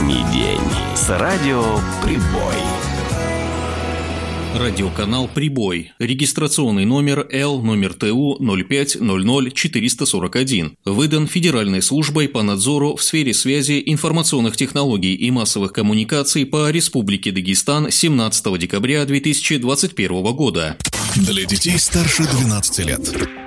будний день с радио «Прибой». Радиоканал «Прибой». Регистрационный номер Л номер ТУ 0500441. Выдан Федеральной службой по надзору в сфере связи, информационных технологий и массовых коммуникаций по Республике Дагестан 17 декабря 2021 года. Для детей старше 12 лет.